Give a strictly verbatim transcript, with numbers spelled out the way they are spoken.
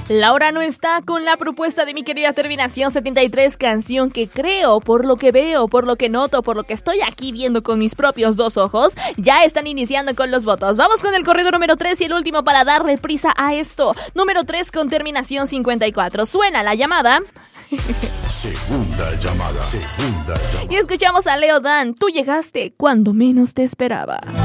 Laura no está con la propuesta de mi querida Terminación setenta y tres, canción que creo, por lo que veo, por lo que noto, por lo que estoy aquí viendo con mis propios dos ojos, ya están iniciando con los votos. Vamos con el corrido número tres y el último para darle prisa a esto. Número tres con terminación cincuenta y cuatro. Suena la llamada. Segunda llamada. Segunda llamada. Y escuchamos a Leo Dan. Tú llegaste cuando menos te esperaba.